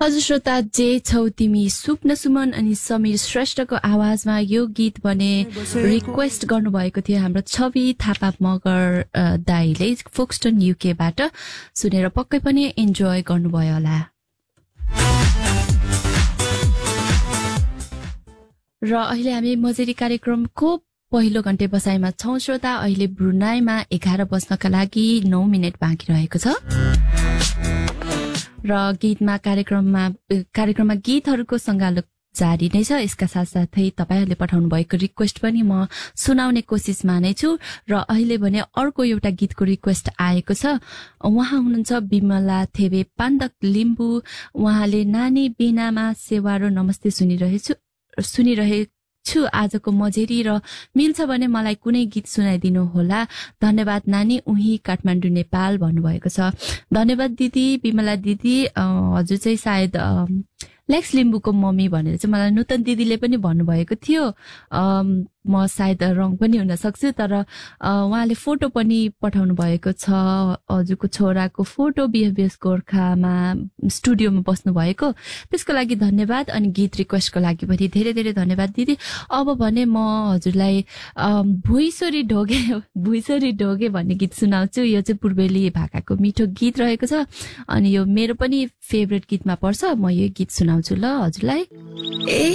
हजुर श्रोता, जे छौ तिमी स्वप्न सुमन अनि समीर श्रेष्ठको आवाजमा यो गीत भने रिक्वेस्ट गर्नुभएको थियो हाम्रो छवि थापा मगर दाईले फोक्सटन युकेबाट। सुनेर पक्कै पनि इन्जोय गर्नुभयो होला। र अहिले हामी मजेरी कार्यक्रमको पहिलो घण्टे बसाइमा छौं श्रोता। अहिले ब्रुनाईमा 11 बज्नका लागि 9 मिनेट बाँकी रहेको छ र कार्यक्रममा गीतहरूको संगालो जारी नै छ। यसका साथसाथै तपाईहरुले पठाउनु भएको रिक्वेस्ट पनि म सुनाउने कोसिसमा नै छु। र अहिले भने अर्को एउटा गीतको रिक्वेस्ट आएको छ। उहाँ हुनुहुन्छ बिमला थेबे पाण्डक लिम्बू। उहाँले नानी बिनामा सेवा र नमस्ते सुनिरहेछु आजको मजेरी र मिल्छ भने मलाई कुनै गीत सुनाइदिनु होला। धन्यवाद नानी, उही काठमाडौँ नेपाल भन्नुभएको छ। धन्यवाद दिदी, बिमला दिदी। हजुर चाहिँ सायद लेक्स लिम्बूको मम्मी भनेर चाहिँ मलाई नूतन दिदीले पनि भन्नुभएको थियो। म सायद रङ पनि हुन सक्छु, तर उहाँले फोटो पनि पठाउनु भएको छ। हजुरको छोराको फोटो बिहेभियर्स गोर्खामा स्टुडियोमा बस्नु भएको, त्यसको लागि धन्यवाद। अनि गीत रिक्वेस्टको लागि पनि धेरै धेरै धन्यवाद दिदी। अब भने म हजुरलाई भुइँसोरी ढोगे भन्ने गीत सुनाउँछु। यो चाहिँ पूर्वेली भाकाको मिठो गीत रहेको छ अनि यो मेरो पनि फेभरेट गीतमा पर्छ। म यो गीत सुनाउँछु ल हजुरलाई।